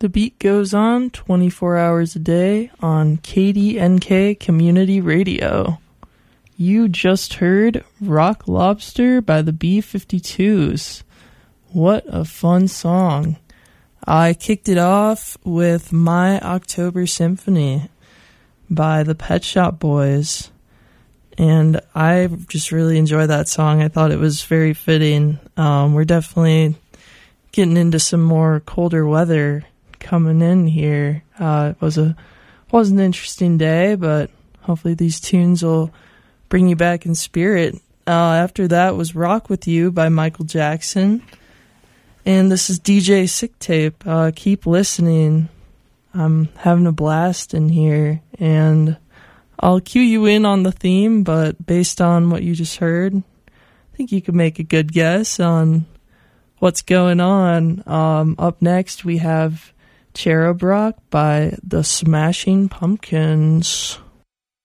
The beat goes on 24 hours a day on KDNK Community Radio. You just heard Rock Lobster by the B-52s. What a fun song. I kicked it off with My October Symphony by the Pet Shop Boys. And I just really enjoy that song. I thought it was very fitting. We're definitely getting into some more colder weather coming in here. It was an interesting day, but hopefully these tunes will bring you back in spirit. After that was Rock With You by Michael Jackson. And this is DJ Sick Tape. Keep listening. I'm having a blast in here, and I'll cue you in on the theme, but based on what you just heard, I think you could make a good guess on what's going on. Up next, we have Cherub Rock by the Smashing Pumpkins.